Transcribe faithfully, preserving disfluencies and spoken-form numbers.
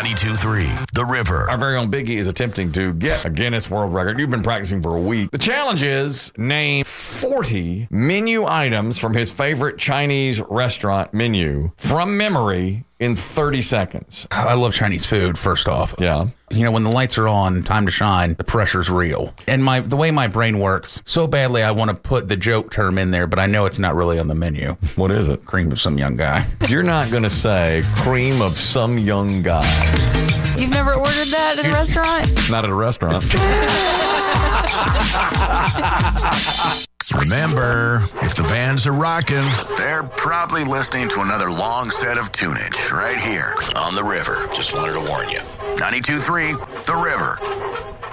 ninety-two point three, The River. Our very own Biggie is attempting to get a Guinness World Record. You've been practicing for a week. The challenge is name forty menu items from his favorite Chinese restaurant menu from memory in thirty seconds. I love Chinese food, first off. Yeah. You know, when the lights are on, time to shine, the pressure's real. And my the way my brain works, so badly I want to put the joke term in there, but I know it's not really on the menu. What is it? Cream of some young guy. You're not going to say cream of some young guy. You've never ordered that at a restaurant? Not at a restaurant. Remember, if the vans are rocking, they're probably listening to another long set of tunage right here on The River. Just wanted to warn you. ninety-two point three, The River.